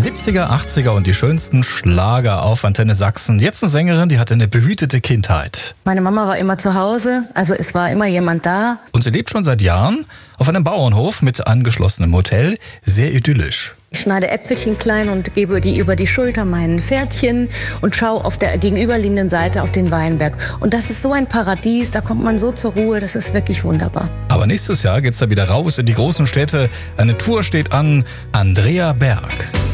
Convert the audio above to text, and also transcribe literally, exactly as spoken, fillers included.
siebziger, achtziger und die schönsten Schlager auf Antenne Sachsen. Jetzt eine Sängerin, die hatte eine behütete Kindheit. Meine Mama war immer zu Hause, also es war immer jemand da. Und sie lebt schon seit Jahren auf einem Bauernhof mit angeschlossenem Hotel. Sehr idyllisch. Ich schneide Äpfelchen klein und gebe die über die Schulter meinen Pferdchen und schaue auf der gegenüberliegenden Seite auf den Weinberg. Und das ist so ein Paradies, da kommt man so zur Ruhe, das ist wirklich wunderbar. Aber nächstes Jahr geht's da wieder raus in die großen Städte. Eine Tour steht an. Andrea Berg.